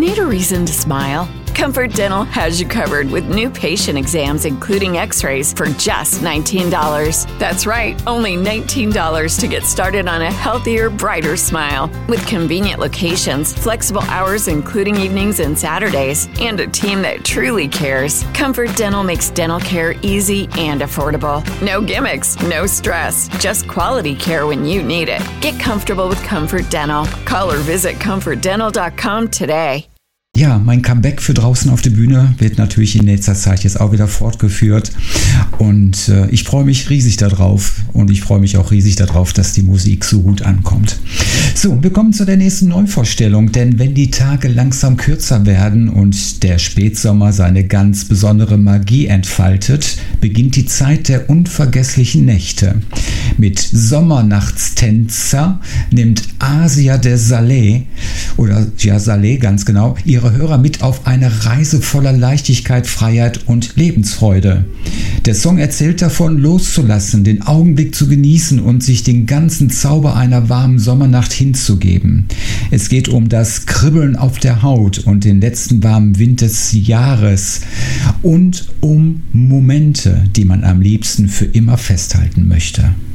Need a reason to smile? Comfort Dental has you covered with new patient exams, including x-rays, for just $19. That's right, only $19 to get started on a healthier, brighter smile. With convenient locations, flexible hours including evenings and Saturdays, and a team that truly cares, Comfort Dental makes dental care easy and affordable. No gimmicks, no stress, just quality care when you need it. Get comfortable with Comfort Dental. Call or visit ComfortDental.com today. Ja, mein Comeback für draußen auf der Bühne wird natürlich in nächster Zeit jetzt auch wieder fortgeführt und ich freue mich riesig darauf und ich freue mich auch riesig darauf, dass die Musik so gut ankommt. So, wir kommen zu der nächsten Neuvorstellung, denn wenn die Tage langsam kürzer werden und der Spätsommer seine ganz besondere Magie entfaltet, beginnt die Zeit der unvergesslichen Nächte. Mit Sommernachtstänzer nimmt Asia de Saleh, oder ja Saleh ganz genau, ihre Hörer mit auf eine Reise voller Leichtigkeit, Freiheit und Lebensfreude. Der Song erzählt davon, loszulassen, den Augenblick zu genießen und sich den ganzen Zauber einer warmen Sommernacht hinzugeben. Es geht um das Kribbeln auf der Haut und den letzten warmen Wind des Jahres und um Momente, die man am liebsten für immer festhalten möchte.